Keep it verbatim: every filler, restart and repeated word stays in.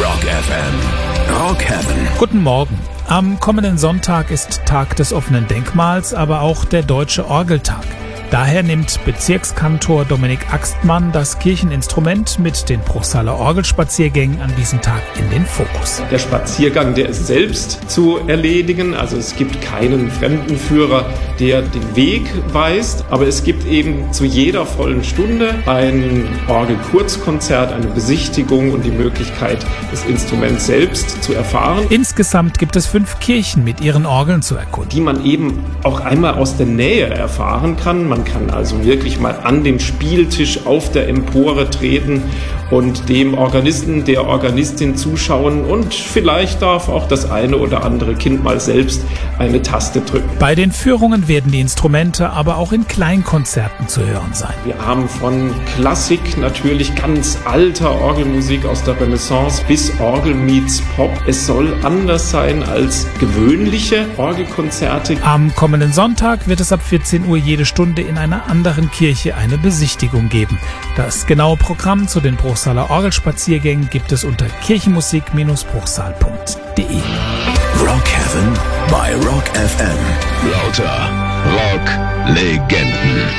Rock F M. Rock Heaven. Guten Morgen. Am kommenden Sonntag ist Tag des offenen Denkmals, aber auch der Deutsche Orgeltag. Daher nimmt Bezirkskantor Dominik Axtmann das Kircheninstrument mit den Bruchsaler Orgelspaziergängen an diesem Tag in den Fokus. Der Spaziergang, der ist selbst zu erledigen. Also es gibt keinen Fremdenführer, der den Weg weist. Aber es gibt eben zu jeder vollen Stunde ein Orgelkurzkonzert, eine Besichtigung und die Möglichkeit, das Instrument selbst zu erfahren. Insgesamt gibt es fünf Kirchen mit ihren Orgeln zu erkunden, Die man eben auch einmal aus der Nähe erfahren kann. Man kann also wirklich mal an den Spieltisch auf der Empore treten und dem Organisten, der Organistin zuschauen und vielleicht darf auch das eine oder andere Kind mal selbst eine Taste drücken. Bei den Führungen werden die Instrumente aber auch in Kleinkonzerten zu hören sein. Wir haben von Klassik, natürlich ganz alter Orgelmusik aus der Renaissance bis Orgel meets Pop. Es soll anders sein als gewöhnliche Orgelkonzerte. Am kommenden Sonntag wird es ab vierzehn Uhr jede Stunde in einer anderen Kirche eine Besichtigung geben. Das genaue Programm zu den Bruchsaler Orgelspaziergängen gibt es unter kirchenmusik Bruchsal punkt de. Rock Heaven bei Rock F M. Lauter Rock-Legenden.